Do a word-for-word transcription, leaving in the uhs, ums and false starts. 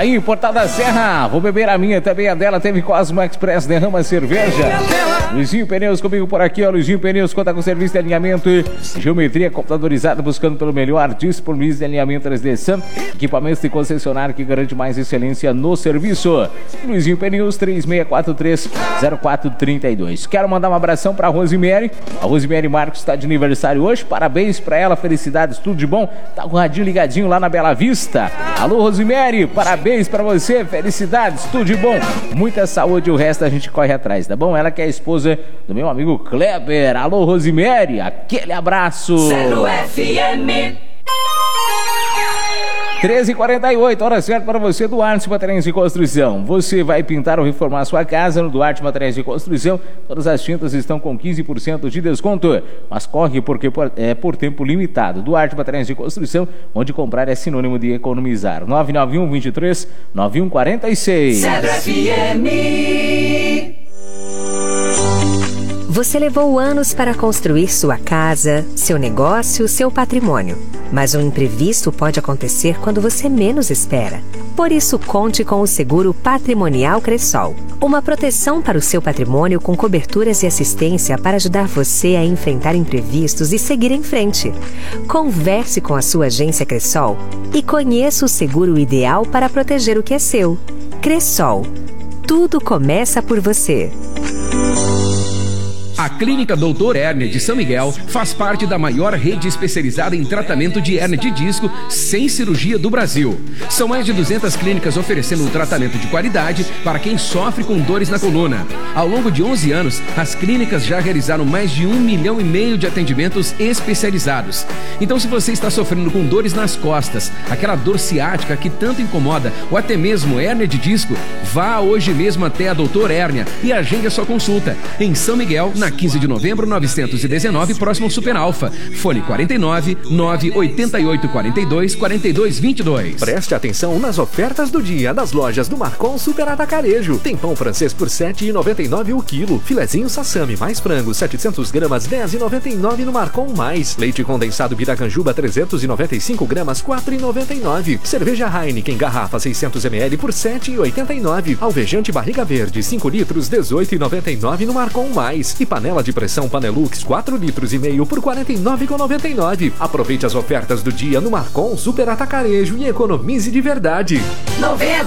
aí, Portal da Serra. Vou beber a minha, também a dela. Teve Cosmo Express, derrama cerveja. Luizinho Pneus comigo por aqui, ó. Luizinho Pneus conta com serviço de alinhamento, geometria computadorizada, buscando pelo melhor, disponibiliza de alinhamento três D S A M, equipamentos de concessionário que garante mais excelência no serviço. Luizinho Pneus, três seis quatro três, zero quatro três dois. Quero mandar um abração pra Rosemary. A Rosemary Marcos está de aniversário hoje. Parabéns pra ela, felicidades, tudo de bom. Tá com o radinho ligadinho lá na Bela Vista. Alô, Rosemary, parabéns pra você, felicidades, tudo de bom. Muita saúde, o resto a gente corre atrás, tá bom? Ela que é a esposa do meu amigo Kleber. Alô, Rosemary, aquele abraço. Zero F M. treze e quarenta e oito, hora certa para você, Duarte Materiais de Construção. Você vai pintar ou reformar sua casa no Duarte Materiais de Construção. Todas as tintas estão com quinze por cento de desconto, mas corre porque é por tempo limitado. Duarte Materiais de Construção, onde comprar é sinônimo de economizar. nove nove um, vinte e três, nove um quatro seis. Zero F M. Você levou anos para construir sua casa, seu negócio, seu patrimônio. Mas um imprevisto pode acontecer quando você menos espera. Por isso, conte com o seguro patrimonial Cressol. Uma proteção para o seu patrimônio com coberturas e assistência para ajudar você a enfrentar imprevistos e seguir em frente. Converse com a sua agência Cressol e conheça o seguro ideal para proteger o que é seu. Cressol. Tudo começa por você. A Clínica doutor Hernia de São Miguel faz parte da maior rede especializada em tratamento de hérnia de disco sem cirurgia do Brasil. São mais de duzentas clínicas oferecendo um tratamento de qualidade para quem sofre com dores na coluna. Ao longo de onze anos, as clínicas já realizaram mais de um milhão e meio de atendimentos especializados. Então, se você está sofrendo com dores nas costas, aquela dor ciática que tanto incomoda, ou até mesmo hérnia de disco, vá hoje mesmo até a doutor Hernia e agende a sua consulta. Em São Miguel, na quinze de novembro, novecentos e dezenove, próximo ao Super Alfa. Fone quarenta e nove, nove oito oito, quarenta e dois, quarenta e dois, vinte e dois. Preste atenção nas ofertas do dia das lojas do Marcon Super Atacarejo. Tem pão francês por sete reais e noventa e nove centavos o quilo. Filezinho Sassami mais frango setecentas gramas, dez reais e noventa e nove centavos no Marcon Mais. Leite condensado Piracanjuba trezentos e noventa e cinco gramas, quatro reais e noventa e nove centavos. Cerveja Heineken garrafa seiscentos mililitros por sete reais e oitenta e nove centavos. Alvejante Barriga Verde cinco litros, dezoito reais e noventa e nove centavos no Marcon Mais. E panela de pressão Panelux quatro litros e meio por quarenta e nove reais e noventa e nove centavos. Aproveite as ofertas do dia no Marcon Super Atacarejo e economize de verdade. noventa